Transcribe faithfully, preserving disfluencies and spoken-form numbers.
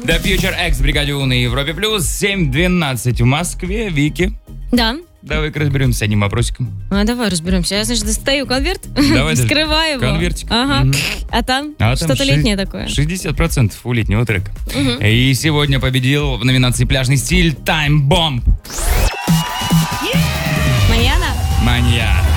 The Future X в бригаде У на Европе Плюс. семь двенадцать в Москве. Вики. Да. Давай-ка разберемся с одним вопросиком. А, давай разберемся. Я, значит, достаю конверт, Давай, вскрываю его. Конвертик. Ага. Мгм. А там А там что-то ши- летнее такое. шестьдесят процентов у летнего трека. Мгм. И сегодня победил в номинации «Пляжный стиль» Time Bomb. Маньяна? Маньяк.